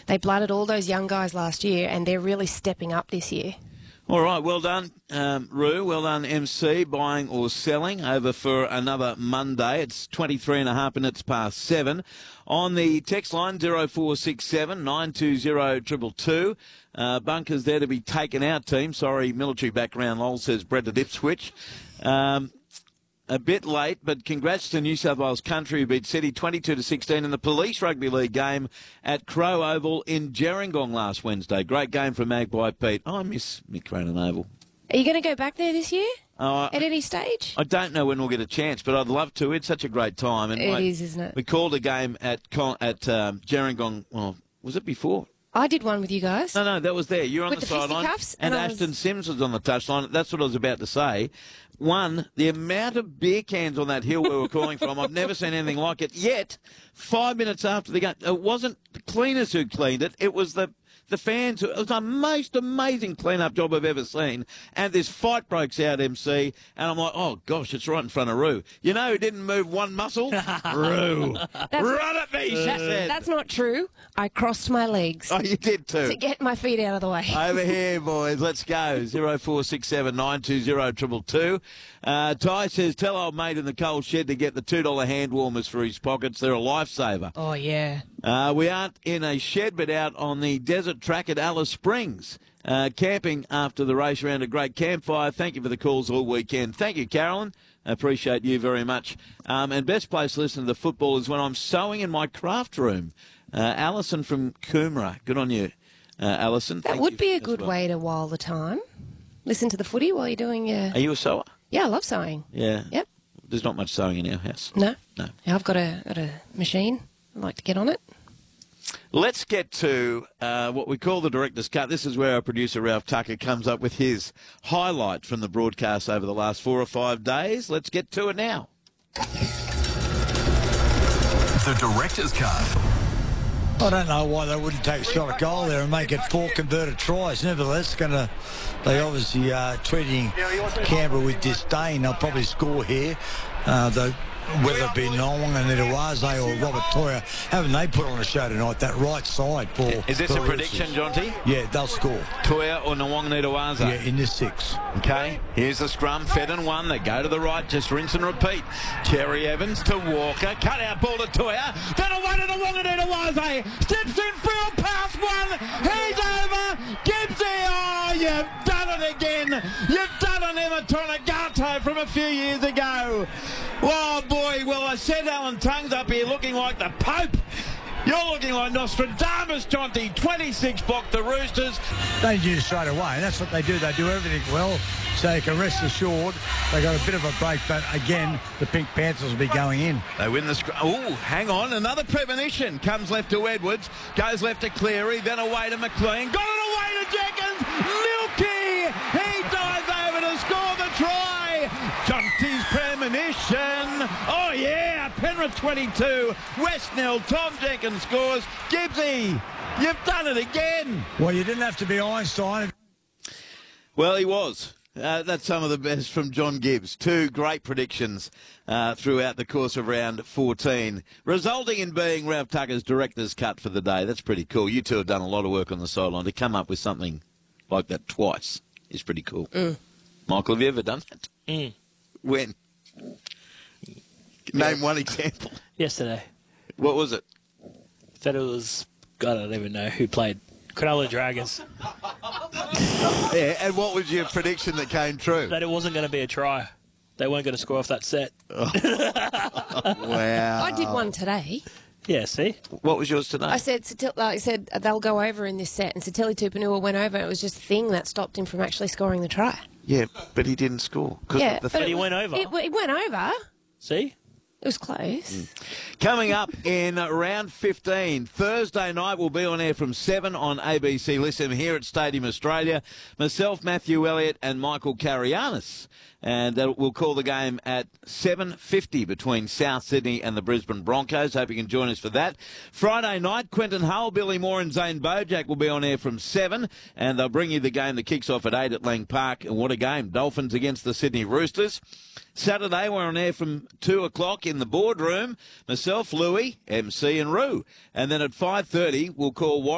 They blooded all those young guys last year, and they're really stepping up this year. All right, well done, Roo. Well done, MC, buying or selling over for another Monday. It's 23 and a half minutes past 7. On the text line, 0467 920 222. Bunkers there to be taken out, team. Sorry, military background, lol, says Brett at Ipswich. A bit late, but congrats to New South Wales Country, who beat City 22-16 in the Police Rugby League game at Crow Oval in Gerringong last Wednesday. Great game for Magpie Pete. Oh, I miss Mick Cronin Oval. Are you going to go back there this year? At any stage? I don't know when we'll get a chance, but I'd love to. It's such a great time. And it is, isn't it? We called a game at Gerringong. Well, was it before? I did one with you guys. No, that was there. You're on with the sideline. And Ashton Sims was on the touchline. That's what I was about to say. One, the amount of beer cans on that hill we were calling from, I've never seen anything like it. Yet, 5 minutes after the game, it wasn't the cleaners who cleaned it. It was the fans. It was the most amazing clean-up job I've ever seen. And this fight breaks out, MC, and I'm like, oh, gosh, it's right in front of Roo. You know who didn't move one muscle? Roo. Run at me, she said. That's not true. I crossed my legs. Oh, you did too. To get my feet out of the way. Over here, boys. Let's go. 0467 920 222. Ty says, tell old mate in the coal shed to get the $2 hand warmers for his pockets. They're a lifesaver. Oh, yeah. We aren't in a shed, but out on the desert track at Alice Springs, camping after the race around a great campfire. Thank you for the calls all weekend. Thank you, Carolyn. I appreciate you very much. And best place to listen to the football is when I'm sewing in my craft room. Alison from Coomera. Good on you, Alison. That would be a good way to while the time. Listen to the footy while you're doing your... Are you a sewer? Yeah, I love sewing. Yeah. Yep. There's not much sewing in our house. No? No. Yeah, I've got a machine. I like to get on it. Let's get to what we call the director's cut. This is where our producer, Ralph Tucker, comes up with his highlight from the broadcast over the last 4 or 5 days. Let's get to it now. The director's cut. I don't know why they wouldn't take a shot at goal there and make it 4 converted tries. Nevertheless, they obviously are treating Canberra with disdain. They'll probably score here. Whether it be Nong and Nitawaze or Robert Toya, haven't they put on a show tonight, that right side for... Is this a prediction, Jonty? Yeah, they'll score. Toya or Nawang Nitawaze? Yeah, in this 6. Okay, here's the scrum, Fedden 1, they go to the right, just rinse and repeat. Cherry Evans to Walker, cut out ball to Toya, then away to Nawang Nitawaze, steps in field, pass 1, he's over, Gibbsy, oh, you've done it again, you've done an Emetonagato from a few years ago. Oh, boy, well, I said Alan Tongue's up here looking like the Pope. You're looking like Nostradamus, Jonty. 26 blocked the Roosters. They knew straight away, and that's what they do. They do everything well, so you can rest assured they got a bit of a break, but again, the Pink Panthers will be going in. They win the scrum. Oh, hang on, another premonition. Comes left to Edwards, goes left to Cleary, then away to McLean. Got it away to Jenkins. Milky! He dives over to score the try. Jonty's premonition. Oh, yeah, Penrith 22, West nil. Tom Jenkins scores. Gibbsy, you've done it again. Well, you didn't have to be Einstein. Well, he was. That's some of the best from John Gibbs. 2 great predictions throughout the course of round 14, resulting in being Ralph Tucker's director's cut for the day. That's pretty cool. You two have done a lot of work on the sideline. To come up with something like that twice is pretty cool. Michael, have you ever done that? When? Name one example. Yesterday. What was it? Said it was, God, I don't even know who played. Cronulla Dragons. Yeah, and what was your prediction that came true? That it wasn't going to be a try. They weren't going to score off that set. Oh. Wow. I did one today. Yeah, see? What was yours today? I said they'll go over in this set, and Satili Tupanua went over. It was just a thing that stopped him from actually scoring the try. Yeah, but he didn't score. Yeah, but he went over. It went over. See? It was close. Coming up in round 15, Thursday night, we'll be on air from 7 on ABC Listen here at Stadium Australia. Myself, Matthew Elliott and Michael Carianis. And we'll call the game at 7:50 between South Sydney and the Brisbane Broncos. Hope you can join us for that. Friday night, Quentin Hull, Billy Moore and Zane Bojack will be on air from 7. And they'll bring you the game that kicks off at 8 at Lang Park. And what a game. Dolphins against the Sydney Roosters. Saturday, we're on air from 2 o'clock in the boardroom. Myself, Louis, MC and Roo. And then at 5:30, we'll call